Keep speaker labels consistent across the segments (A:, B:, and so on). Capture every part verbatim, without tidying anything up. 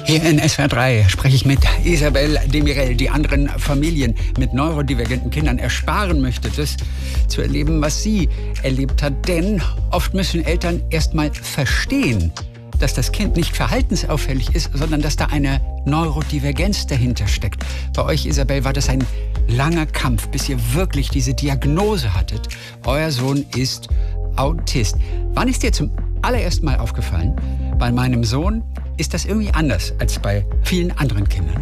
A: Hier in S W R drei spreche ich mit Isabel Demirel, die anderen Familien mit neurodivergenten Kindern ersparen möchte, das zu erleben, was sie erlebt hat. Denn oft müssen Eltern erst mal verstehen, dass das Kind nicht verhaltensauffällig ist, sondern dass da eine Neurodivergenz dahinter steckt. Bei euch, Isabel, war das ein langer Kampf, bis ihr wirklich diese Diagnose hattet. Euer Sohn ist Autist. Wann ist dir zum allerersten Mal aufgefallen, bei meinem Sohn ist das irgendwie anders als bei vielen anderen Kindern?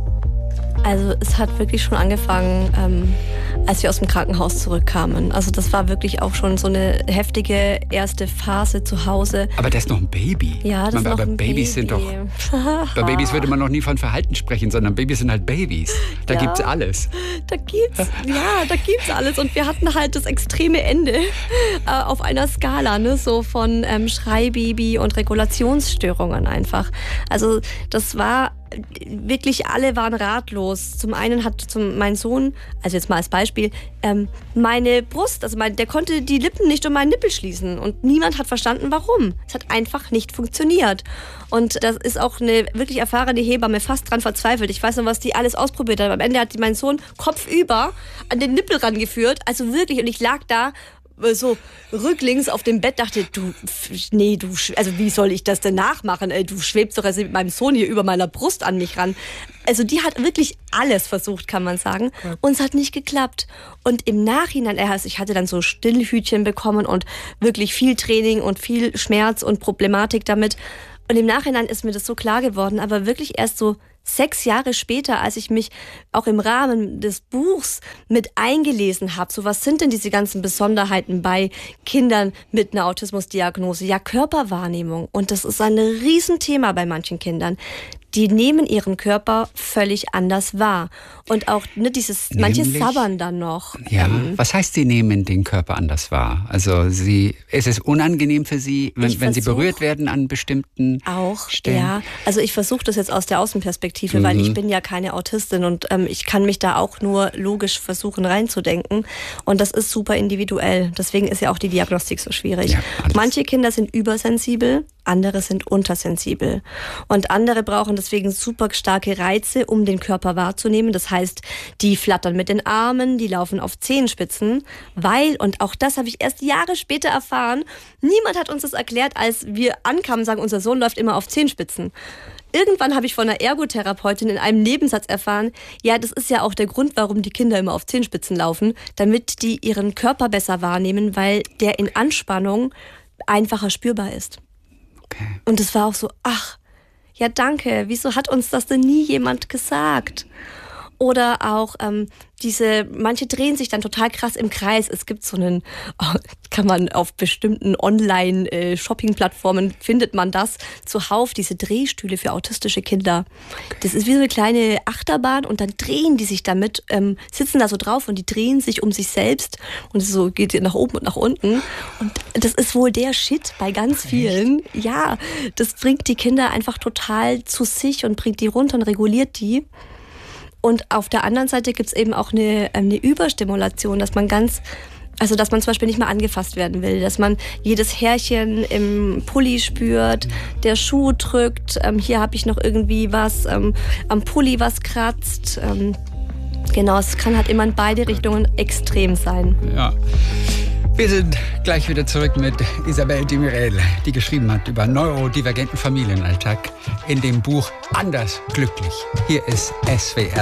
B: Also es hat wirklich schon angefangen, ähm, als wir aus dem Krankenhaus zurückkamen. Also das war wirklich auch schon so eine heftige erste Phase zu Hause.
A: Aber der ist noch ein Baby.
B: Ja, das
A: man,
B: ist noch
A: aber
B: ein
A: Babys
B: Baby.
A: sind doch... Bei Babys würde man noch nie von Verhalten sprechen, sondern Babys sind halt Babys. Da
B: ja,
A: gibt's alles.
B: Da gibt's, ja, da gibt's alles. Und wir hatten halt das extreme Ende äh, auf einer Skala, ne? So von ähm, Schreibaby und Regulationsstörungen einfach. Also das war... Wirklich alle waren ratlos. Zum einen hat zum, mein Sohn, also jetzt mal als Beispiel, ähm, meine Brust, also mein, der konnte die Lippen nicht um meinen Nippel schließen und niemand hat verstanden, warum. Es hat einfach nicht funktioniert. Und das ist auch eine wirklich erfahrene Hebamme fast dran verzweifelt. Ich weiß noch, was die alles ausprobiert hat. Am Ende hat die meinen Sohn kopfüber an den Nippel rangeführt. Also wirklich, und ich lag da so rücklings auf dem Bett, dachte, du, nee, du, also wie soll ich das denn nachmachen? Ey, du schwebst doch also mit meinem Sohn hier über meiner Brust an mich ran. Also die hat wirklich alles versucht, kann man sagen. Und es hat nicht geklappt. Und im Nachhinein, also ich hatte dann so Stillhütchen bekommen und wirklich viel Training und viel Schmerz und Problematik damit. Und im Nachhinein ist mir das so klar geworden, aber wirklich erst so sechs Jahre später, als ich mich auch im Rahmen des Buchs mit eingelesen habe, so was sind denn diese ganzen Besonderheiten bei Kindern mit einer Autismusdiagnose? Ja, Körperwahrnehmung. Und das ist ein Riesenthema bei manchen Kindern. Die nehmen ihren Körper völlig anders wahr. Und auch ne, dieses, manche
A: Nämlich,
B: sabbern dann noch.
A: Ja,
B: ähm,
A: was heißt, sie nehmen den Körper anders wahr? Also sie, ist es unangenehm für sie, wenn, wenn sie berührt werden an bestimmten
B: auch,
A: Stellen?
B: Ja. Also ich versuche das jetzt aus der Außenperspektive, mhm. weil ich bin ja keine Autistin und ähm, ich kann mich da auch nur logisch versuchen reinzudenken. Und das ist super individuell. Deswegen ist ja auch die Diagnostik so schwierig. Ja, manche Kinder sind übersensibel, andere sind untersensibel. Und andere brauchen deswegen super starke Reize, um den Körper wahrzunehmen. Das heißt, die flattern mit den Armen, die laufen auf Zehenspitzen, weil, und auch das habe ich erst Jahre später erfahren, niemand hat uns das erklärt, als wir ankamen, sagen, unser Sohn läuft immer auf Zehenspitzen. Irgendwann habe ich von einer Ergotherapeutin in einem Nebensatz erfahren, ja, das ist ja auch der Grund, warum die Kinder immer auf Zehenspitzen laufen, damit die ihren Körper besser wahrnehmen, weil der in Anspannung einfacher spürbar ist.
A: Okay.
B: Und es war auch so, ach, ja danke, wieso hat uns das denn nie jemand gesagt? Oder auch ähm, diese, manche drehen sich dann total krass im Kreis. Es gibt so einen, oh, kann man auf bestimmten Online-Shopping-Plattformen, findet man das zuhauf, diese Drehstühle für autistische Kinder. Das ist wie so eine kleine Achterbahn und dann drehen die sich damit, ähm, sitzen da so drauf und die drehen sich um sich selbst und es so geht nach oben und nach unten. Und das ist wohl der Shit bei ganz vielen. Ja, das bringt die Kinder einfach total zu sich und bringt die runter und reguliert die. Und auf der anderen Seite gibt es eben auch eine, eine Überstimulation, dass man ganz, also dass man zum Beispiel nicht mehr angefasst werden will, dass man jedes Härchen im Pulli spürt, der Schuh drückt, ähm, hier habe ich noch irgendwie was, ähm, am Pulli was kratzt. Ähm, genau, es kann halt immer in beide Richtungen extrem sein.
A: Ja. Wir sind gleich wieder zurück mit Isabel Demirel, die geschrieben hat über neurodivergenten Familienalltag in dem Buch Anders glücklich. Hier ist S W R.